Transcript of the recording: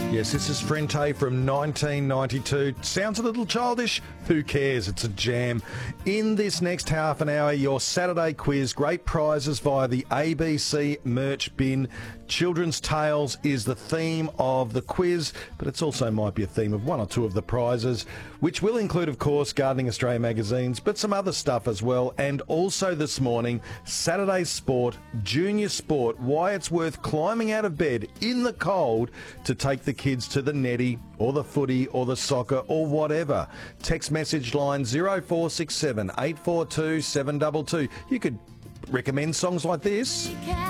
Yes, this is Frente from 1992. Sounds a little childish. Who cares? It's a jam. In this next half an hour, your Saturday quiz. Great prizes via the ABC merch bin. Children's Tales is the theme of the quiz, but it also might be a theme of one or two of the prizes, which will include, of course, Gardening Australia magazines, but some other stuff as well. And also this morning, Saturday Sport, Junior Sport, why it's worth climbing out of bed in the cold to take the kids to the netty or the footy or the soccer or whatever. Text message line 0467 842 722. You could recommend songs like this.